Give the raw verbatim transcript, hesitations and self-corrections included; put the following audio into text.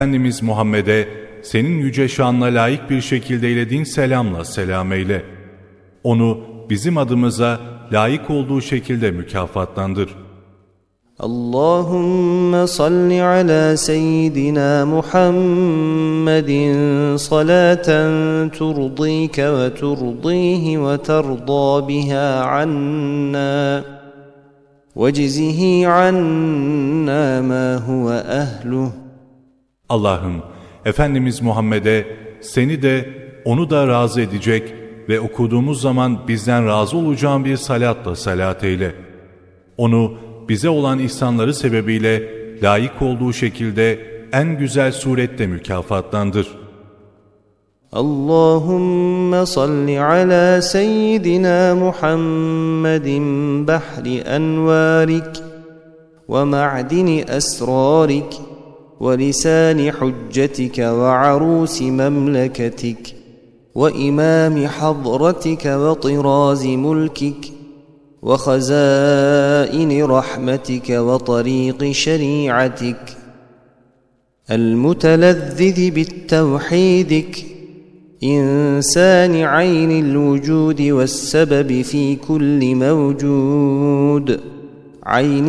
Efendimiz Muhammed'e senin yüce şanla layık bir şekilde eylediğin selamla selam eyle. Onu bizim adımıza layık olduğu şekilde mükafatlandır. Allahümme salli ala seyyidina Muhammedin salaten turdike ve turdihi ve terda biha anna ve cizihi anna ma huve ehluh. Allah'ım, Efendimiz Muhammed'e seni de onu da razı edecek ve okuduğumuz zaman bizden razı olacağın bir salatla salat eyle. Onu bize olan ihsanları sebebiyle layık olduğu şekilde en güzel surette mükafatlandır. Allahümme salli ala seyyidina Muhammedin bahri envarik ve ma'dini esrarik ve lisani hüccetike ve arusi memleketik ve imami hadratike ve tirazi mulkik ve hazaini rahmetike ve tariqi şeriatik المتلذذ بالتوحيدك إنسان عين الوجود والسبب في كل موجود عين